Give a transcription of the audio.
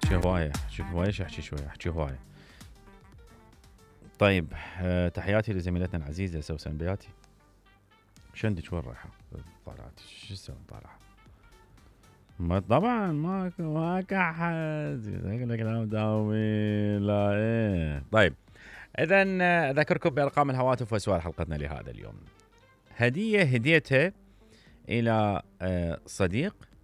احكي هوايه، احكي شويه، احكي هوايه. طيب، تحياتي لزميلتنا العزيزه سوسن بياتي. شندك وين رايحه؟ طلعت شو تسوي طالعه؟ ما طبعا ما احد يقول لك لا مداومين لا ايه. طيب، اذا اذكركم بارقام الهواتف وسؤال حلقتنا لهذا اليوم. هديه هديتها الى صديق